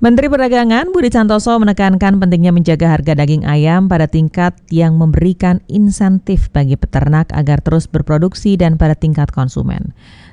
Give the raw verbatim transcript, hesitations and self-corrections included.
Menteri Perdagangan Budi Santoso menekankan pentingnya menjaga harga daging ayam pada tingkat yang memberikan insentif bagi peternak agar terus berproduksi dan pada tingkat konsumen.